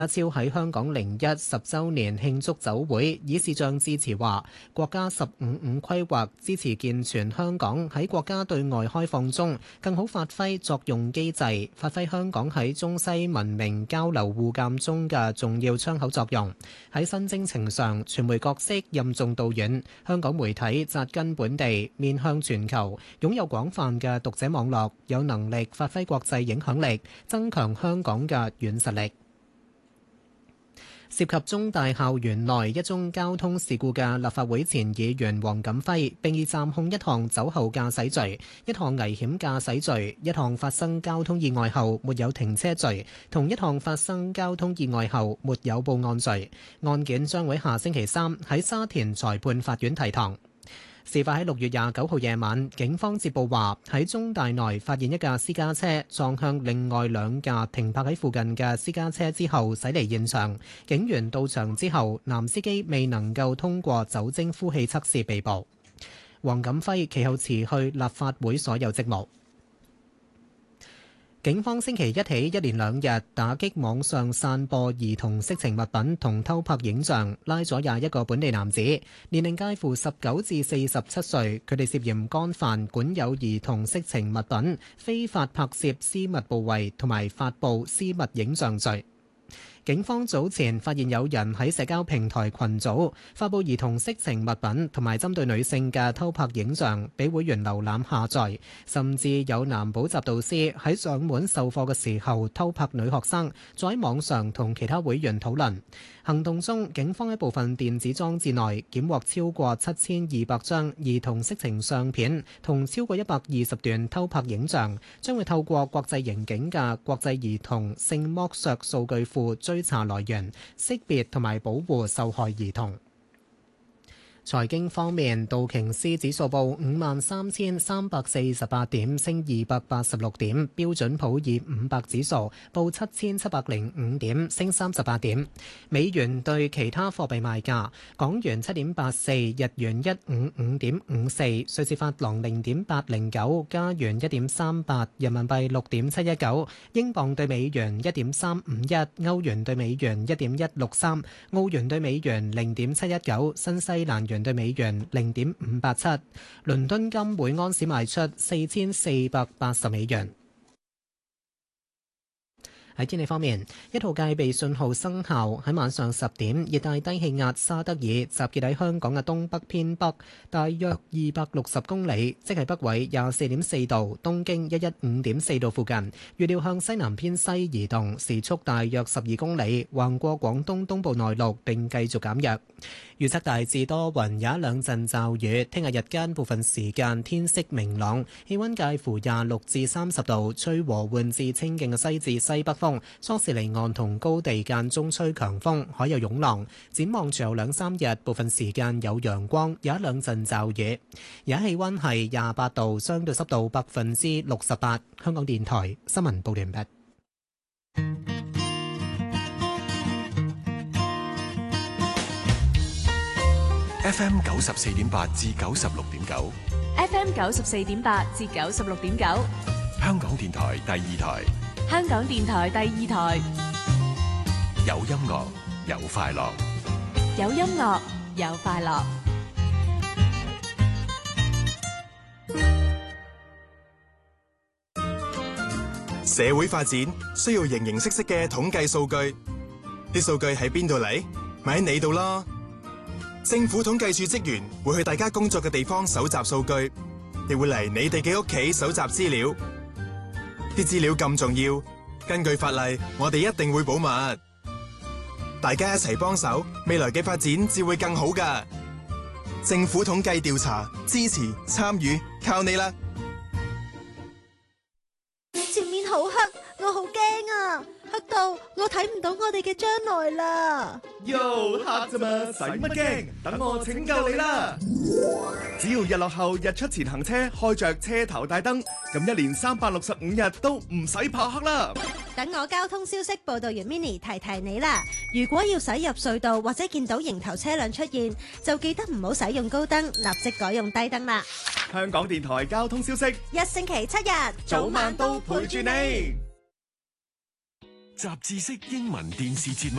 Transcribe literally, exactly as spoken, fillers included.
李家超喺香港零一十週年慶祝酒會以視像致辭話：國家十五五規劃支持健全香港喺國家對外開放中更好發揮作用機制，發揮香港喺中西文明交流互鑑中嘅重要窗口作用。喺新征程上，傳媒角色任重道遠，香港媒體扎根本地，面向全球，擁有廣泛嘅讀者網絡，有能力發揮國際影響力，增強香港嘅軟實力。涉及中大校園內一宗交通事故嘅立法會前議員黃錦輝，並已暫控一項酒後駕駛罪、一項危險駕駛罪、一項發生交通意外後沒有停車罪，同一項發生交通意外後沒有報案罪。案件將會下星期三喺沙田裁判法院提堂。事發喺六月廿九號夜晚，警方接報話喺中大內發現一架私家車撞向另外兩架停泊喺附近嘅私家車之後駛離現場。警員到場之後，男司機未能夠通過酒精呼氣測試被捕。黃錦輝其後辭去立法會所有職務。警方星期一起一連兩日打擊網上散播兒童色情物品同偷拍影像，拉咗廿一個本地男子，年齡介乎十九至四十七歲，佢哋涉嫌干犯管有兒童色情物品、非法拍攝私密部位同埋發布私密影像罪。警方早前發現有人喺社交平台群組發布兒童色情物品同埋針對女性嘅偷拍影像，俾會員瀏覽下載，甚至有男補習導師喺上門授課嘅時候偷拍女學生，再喺網上同其他會員討論。行動中，警方喺部分電子裝置內檢獲超過七千二百張兒童色情相片同超過一百二十段偷拍影像，將會透過國際刑警嘅國際兒童性剝削數據庫追查來源，識別同埋保護受害兒童。財經方面，道瓊斯指數報五萬三千三百四十八點，升二百八十六點；標準普爾五百指數報七千七百零五點，升三十八點。美元對其他貨幣賣價：港元七點八四，日元一五五點五四，瑞士法郎零點八零九，加元一點三八，人民幣六點七一九，英鎊對美元一點三五一，歐元對美元一點一六三，澳元對美元零點七一九，新西蘭元對美元零點五八七，倫敦金每安士賣出四千四百八十美元。喺天氣方面，一號戒備信號生效。喺晚上十點，熱帶低氣壓沙德爾集結喺香港嘅東北偏北，大約二百六十公里，即係北緯廿四點四度、東經一一五點四度附近。預料向西南偏西移動，時速大約十二公里，橫過廣東東部內陸並繼續減弱。預測大致多雲，有一兩陣驟雨。聽日日間部分時間天色明朗，氣溫介乎廿六至三十度，吹和緩至清勁嘅西至西北風。初時離岸同高地間中吹強風，海有湧浪。展望隨後兩三日，部分時間有陽光，有一兩陣驟雨。而家氣溫係廿八度，相對濕度百分之六十八。香港電台新聞報完畢。 F M 九十四點八至九十六點九 ，F M 九十四點八至九十六點九， 香港電台第二台， 香港電台第二台， 有音樂有快樂， 有音樂有快樂。 社會發展需要形形色色嘅統計數據，啲數據喺邊度嚟？咪喺你度咯。政府統計處職員會去大家工作嘅地方搜集數據，亦會嚟你哋嘅屋企搜集資料。啲資料咁重要，根據法例，我哋一定會保密。大家一齊幫手，未來嘅發展至會更好㗎。政府統計調查，支持參與，靠你啦！ 前面好黑，我好驚啊！黑到我睇唔到我哋嘅將來啦！ 喲，黑咋嘛，使乜驚？等我拯救你啦！只要日落後日出前行車，開着車頭大燈，咁一年三百六十五日都唔使怕黑啦！ 等我交通消息報道員 Mini 提提你啦！如果要駛入隧道或者見到迎頭車輛出現，就記得唔好使用高燈，立即改用低燈啦！ 香港電台交通消息， 一星期七日， 早晚都陪住你。 雜誌式英文電視節目。